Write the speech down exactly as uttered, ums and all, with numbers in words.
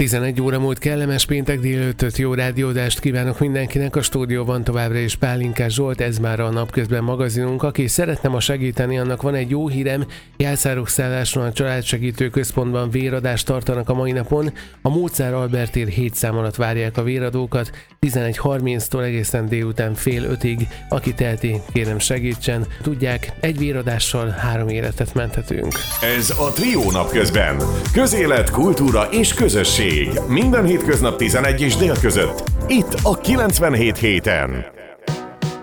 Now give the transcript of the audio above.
tizenegy óra múlt, kellemes péntek délelőttöt, jó rádiódást kívánok mindenkinek. A stúdióban továbbra is Pálinkás Zsolt, ez már a Napközben magazinunk. Aki szeretne ma segíteni, annak van egy jó hírem. Jelszárok-szálláson a Családsegítő Központban véradást tartanak a mai napon. A Mozár Albert tér hét szám alatt várják a véradókat, tizenegy harminctól egészen délután fél ötig. Aki teheti, kérem segítsen. Tudják, egy véradással három életet menthetünk. Ez a Trió Napközben. Közélet, kultúra és közösség. Minden hétköznap tizenegy és dél között. Itt a kilencvenhét héten.